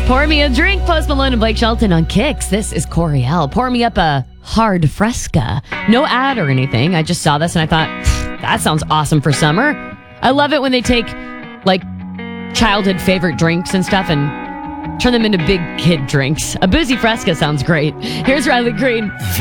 Pour me a drink, Post Malone and Blake Shelton on Kicks. This is Coriel. Pour me up a hard fresca. No ad or anything. I just saw this and I thought, that sounds awesome for summer. I love it when they take like childhood favorite drinks and stuff and turn them into big kid drinks. A boozy fresca sounds great. Here's Riley Green.